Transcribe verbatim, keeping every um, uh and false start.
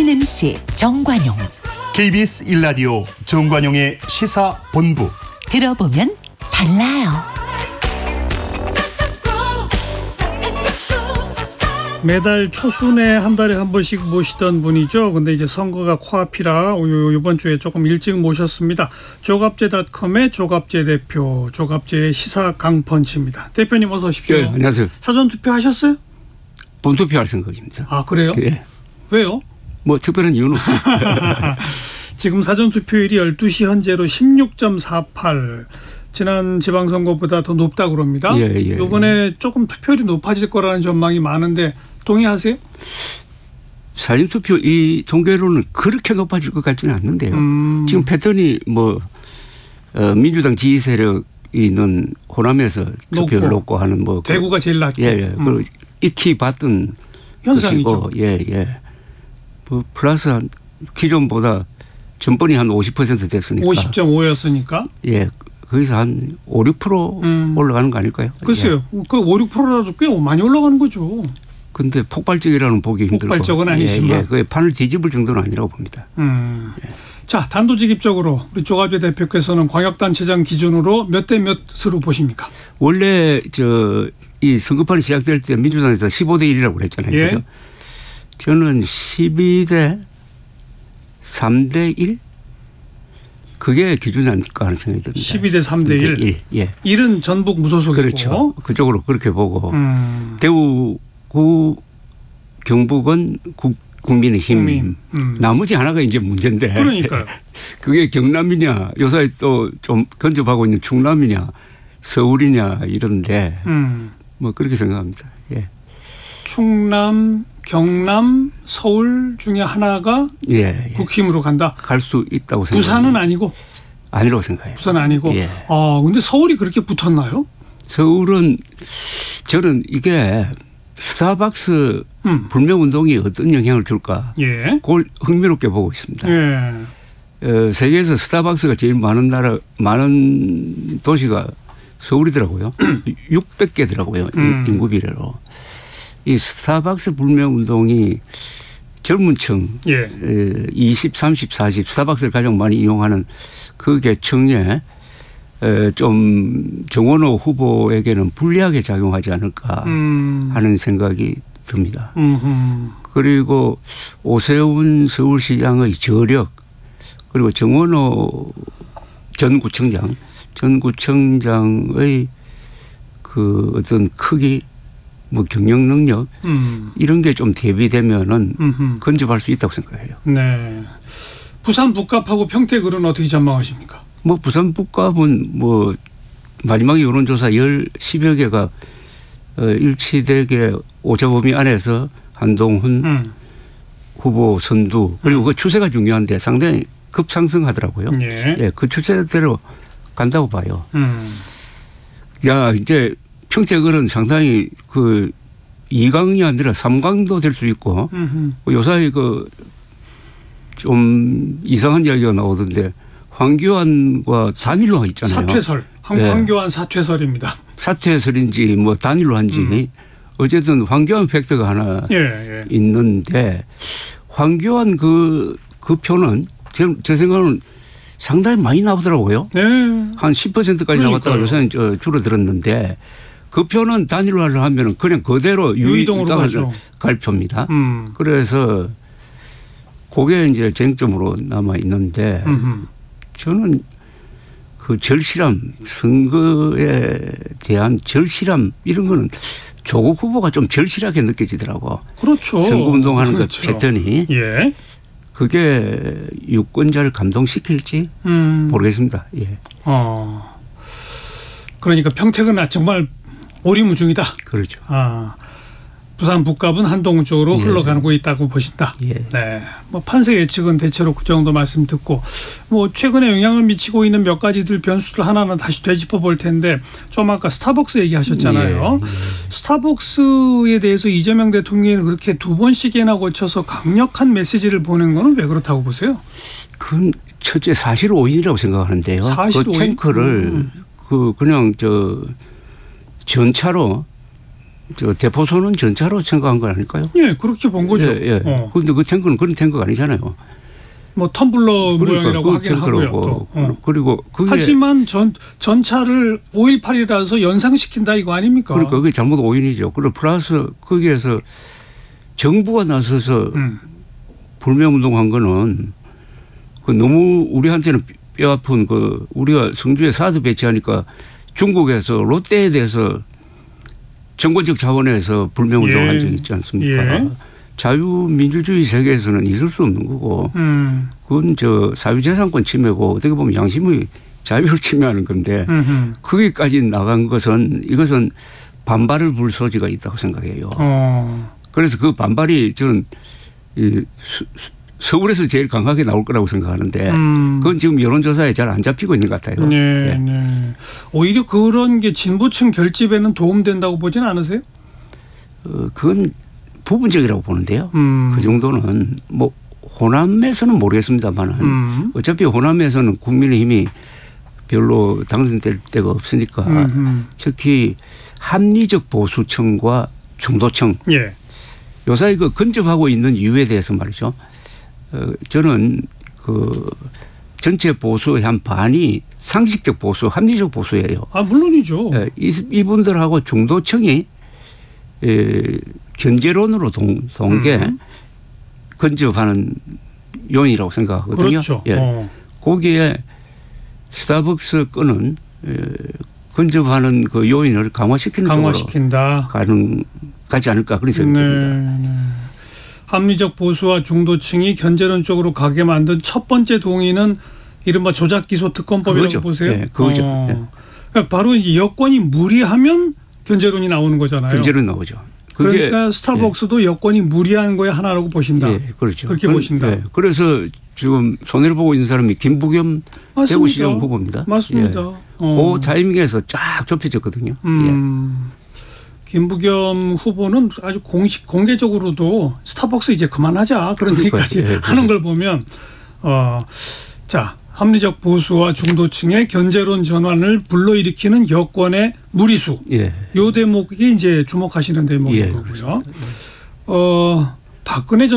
엠씨 정관용, 케이비에스 일 라디오 정관용의 시사본부. 들어보면 달라요. 매달 초순에 한 달에 한 번씩 모시던 분이죠. 근데 이제 선거가 코앞이라 이번 주에 조금 일찍 모셨습니다. 조갑제닷컴의 조갑제 대표, 조갑제의 시사 강펀치입니다. 대표님 어서 오십시오. 네, 안녕하세요. 사전투표 하셨어요? 본투표할 생각입니다. 아, 그래요? 예. 왜요? 뭐 특별한 이유는 없어요. 지금 사전투표율이 열두 시 현재로 십육 점 사팔, 지난 지방선거보다 더 높다고 그럽니다. 예, 예, 이번에 예. 조금 투표율이 높아질 거라는 전망이 많은데 동의하세요? 사전투표 이 통계로는 그렇게 높아질 것 같지는 않는데요. 음. 지금 패턴이 뭐 어, 민주당 지지 세력이 있는 호남에서 투표를 높고, 높고 하는 뭐 대구가 그, 제일 낮고. 예, 예. 음. 그 익히 봤던 현상이죠. 것이고, 예, 예. 뭐 플러스 한 기존보다 전번이 한 오십 퍼센트 됐으니까. 오십 점 오였으니까. 예. 거기서 한 오, 육 퍼센트 음. 올라가는 거 아닐까요? 글쎄요. 예. 그 오, 육 퍼센트라도 꽤 많이 올라가는 거죠. 근데 폭발적이라는 보기 힘들고. 폭발적은 아니지만. 예, 예. 그게 판을 뒤집을 정도는 아니라고 봅니다. 음. 예. 자, 단도직입적으로 우리 조갑제 대표께서는 광역단체장 기준으로 몇 대 몇으로 보십니까? 원래 저 이 선거판이 시작될 때 민주당에서 십오 대 일이라고 그랬잖아요. 예. 그죠? 저는 십이 대 삼 대 일? 그게 기준이 아닐까 하는 생각이 듭니다. 십이 대 삼 대 일. 예. 일은 전북 무소속이고. 그렇죠. 그쪽으로 그렇게 보고. 음. 대구구 경북은 국, 국민의힘. 국민. 음. 나머지 하나가 이제 문제인데. 그러니까요. 그게 경남이냐 요새 또 좀 근접하고 있는 충남이냐 서울이냐 이런데 음. 뭐 그렇게 생각합니다. 예. 충남, 경남, 서울 중에 하나가 예, 예. 국힘으로 간다. 갈 수 있다고 생각합니다. 부산은 아니고. 아니라고 생각해요. 부산 아니고. 예. 아, 근데 서울이 그렇게 붙었나요? 서울은 저는 이게 스타벅스 음. 불매운동이 어떤 영향을 줄까 예. 그걸 흥미롭게 보고 있습니다. 예. 어, 세계에서 스타벅스가 제일 많은 나라 많은 도시가 서울이더라고요. 육백 개더라고요. 음. 인구 비례로. 이 스타벅스 불매운동이 젊은 층 예. 이십, 삼십, 사십 스타벅스를 가장 많이 이용하는 그 계층에 좀 정원호 후보에게는 불리하게 작용하지 않을까 음. 하는 생각이 듭니다. 음흠. 그리고 오세훈 서울시장의 저력 그리고 정원호 전 구청장 전 구청장의 그 어떤 크기 뭐 경영 능력 음. 이런 게 좀 대비되면은 음흠. 근접할 수 있다고 생각해요. 네. 부산 북갑하고 평택을은 어떻게 전망하십니까? 뭐 부산 북갑은 뭐 마지막 여론조사 열, 십여 개가 일치되게 오차범위 안에서 한동훈 음. 후보 선두 그리고 그 추세가 중요한데 상당히 급상승하더라고요. 예. 예, 그 추세대로 간다고 봐요. 음. 야 이제 평택은 상당히 그 이 강이 아니라 삼 강도 될 수 있고 음흠. 요사이 그 좀 이상한 이야기가 나오던데 황교안과 단일화 있잖아요. 사퇴설. 네. 황교안 사퇴설입니다. 사퇴설인지 뭐 단일로 한지 음. 어쨌든 황교안 팩트가 하나 예, 예. 있는데 황교안 그, 그 표는 제, 제 생각은 상당히 많이 나오더라고요. 네. 한 십 퍼센트까지 나왔다가 요새는 저 줄어들었는데 그 표는 단일화를 하면 그냥 그대로 유이동으로 가죠. 갈 표입니다. 음. 그래서 그게 이제 쟁점으로 남아 있는데 음흠. 저는 그 절실함 선거에 대한 절실함 이런 거는 조국 후보가 좀 절실하게 느껴지더라고. 그렇죠. 선거운동하는 그렇죠. 그 패턴이. 예. 그게 유권자를 감동시킬지 음. 모르겠습니다. 예. 어. 그러니까 평택은 정말 오리무중이다. 그렇죠. 아. 부산 북갑은 한동훈 쪽으로 예. 흘러가고 있다고 보신다. 예. 네. 뭐 판세 예측은 대체로 그 정도 말씀 듣고 뭐 최근에 영향을 미치고 있는 몇 가지들 변수들 하나는 다시 되짚어 볼 텐데 좀 아까 스타벅스 얘기하셨잖아요. 예. 예. 스타벅스에 대해서 이재명 대통령이 그렇게 두 번씩이나 거쳐서 강력한 메시지를 보낸 거는 왜 그렇다고 보세요? 그건 첫째 사실 오인이라고 생각하는데요. 사실 그 탱크를 음. 그 그냥 저 전차로 저 대포선은 전차로 생각한 거 아닐까요? 예, 그렇게 본 거죠. 예, 예. 어. 그런데 그 탱크는 그런 탱크가 아니잖아요. 뭐 텀블러 그러니까 모양이라고 그 하긴 하고요. 탱크라고. 또. 어. 그리고 그게 하지만 전 전차를 오일팔이라서 연상시킨다 이거 아닙니까? 그러니까 그게 잘못 오인이죠. 그리고 플러스 거기에서 정부가 나서서 음. 불매운동한 거는 그 너무 우리한테는 뼈아픈 그 우리가 성주에 사드 배치하니까 중국에서 롯데에 대해서 정권적 자원에서 불매운동한 예. 적이 있지 않습니까? 예. 자유민주주의 세계에서는 있을 수 없는 거고 음. 그건 저 사유재산권 침해고 어떻게 보면 양심의 자유를 침해하는 건데 음흠. 거기까지 나간 것은 이것은 반발을 불 소지가 있다고 생각해요. 어. 그래서 그 반발이 저는 이 수, 수, 서울에서 제일 강하게 나올 거라고 생각하는데 음. 그건 지금 여론조사에 잘 안 잡히고 있는 것 같아요. 네, 예. 네. 오히려 그런 게 진보층 결집에는 도움된다고 보진 않으세요? 어, 그건 부분적이라고 보는데요. 음. 그 정도는 뭐 호남에서는 모르겠습니다만은 음. 어차피 호남에서는 국민의힘이 별로 당선될 데가 없으니까 음흠. 특히 합리적 보수층과 중도층 예. 요사이 그 근접하고 있는 이유에 대해서 말이죠. 어, 저는 그 전체 보수의 한 반이 상식적 보수, 합리적 보수예요. 아 물론이죠. 예, 이, 이분들하고 중도층이 에, 견제론으로 동, 동계 음. 근접하는 요인이라고 생각하거든요. 그렇죠. 예. 어. 거기에 스타벅스 끈은 에, 근접하는 그 요인을 강화시키는 강화시킨다. 쪽으로 가는 가지 않을까 그런 생각이 네, 듭니다. 네. 합리적 보수와 중도층이 견제론 쪽으로 가게 만든 첫 번째 동의는 이른바 조작기소 특검법이라고 그거죠. 보세요. 예, 그거죠. 어. 예. 그러니까 바로 이제 여권이 무리하면 견제론이 나오는 거잖아요. 견제론 나오죠. 그게 그러니까 스타벅스도 예. 여권이 무리한 거의 하나라고 보신다. 예, 그렇죠. 그렇게 그, 보신다. 예, 그래서 지금 손해를 보고 있는 사람이 김부겸 맞습니다. 대구시장 후보입니다. 맞습니다. 예. 어. 그 타이밍에서 쫙 좁혀졌거든요. 음. 김부겸 후보는 아주 공식 공개적으로도 스타벅스 이제 그만하자 그런 얘기까지 예, 하는 걸 보면 어, 자 합리적 보수와 중도층의 견제론 전환을 불러일으키는 여권의 무리수. 예. 요 대목이 이제 주목하시는 대목인 예, 거고요. 어, 박근혜 전